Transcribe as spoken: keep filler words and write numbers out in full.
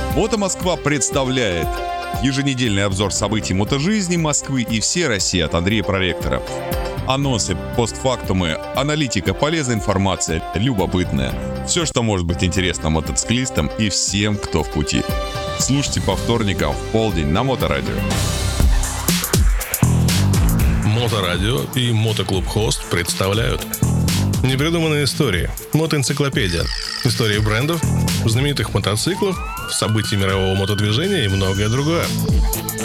Мото Москва представляет еженедельный обзор событий мотожизни Москвы и всей России от Андрея Проректора. Анонсы, постфактумы, аналитика, полезная информация, любопытная. Все, что может быть интересно мотоциклистам и всем, кто в пути. Слушайте по вторникам в полдень на Моторадио. Моторадио и Мотоклуб Хост представляют непридуманные истории. Мотоэнциклопедия. Истории брендов, знаменитых мотоциклов, событий мирового мотодвижения и многое другое.